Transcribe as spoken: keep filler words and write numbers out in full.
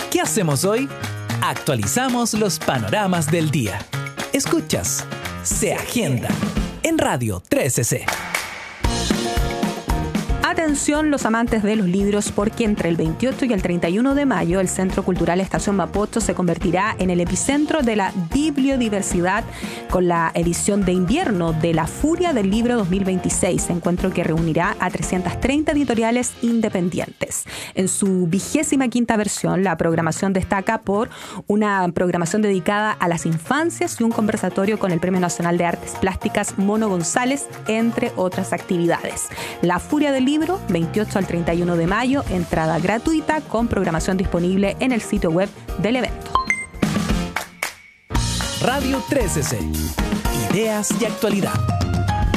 ¿Qué hacemos hoy? Actualizamos los panoramas del día. Escuchas Se Agenda en Radio trece C. Atención los amantes de los libros, porque entre el veintiocho y el treinta y uno de mayo el Centro Cultural Estación Mapocho se convertirá en el epicentro de la bibliodiversidad con la edición de invierno de La Furia del Libro dos mil veintiséis, encuentro que reunirá a trescientas treinta editoriales independientes. En su vigésima quinta versión, la programación destaca por una programación dedicada a las infancias y un conversatorio con el Premio Nacional de Artes Plásticas Mono González, entre otras actividades. La Furia del Libro, veintiocho al treinta y uno de mayo, entrada gratuita con programación disponible en el sitio web del evento. Radio trece C. Ideas y actualidad.